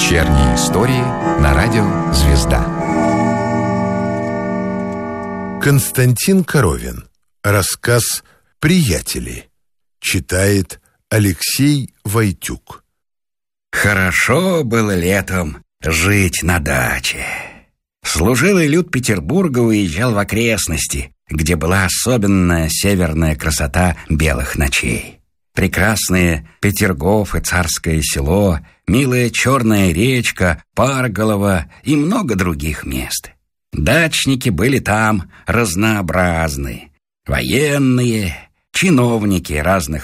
Вечерние истории на радио «Звезда». Константин Коровин. Рассказ «Приятели». Читает Алексей Войтюк. Хорошо было летом жить на даче. Служилый люд Петербурга уезжал в окрестности, где была особенная северная красота белых ночей. Прекрасные Петергоф и Царское село, милая Черная речка, Парголово и много других мест. Дачники были там разнообразны. Военные, чиновники разных